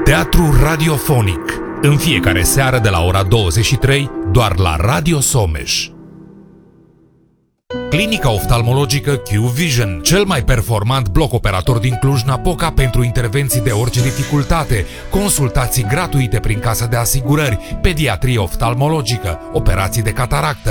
Teatru radiofonic, în fiecare seară de la ora 23, doar la Radio Someș. Clinica oftalmologică Q-Vision, cel mai performant bloc operator din Cluj-Napoca pentru intervenții de orice dificultate, consultații gratuite prin casa de asigurări, pediatrie oftalmologică, operații de cataractă,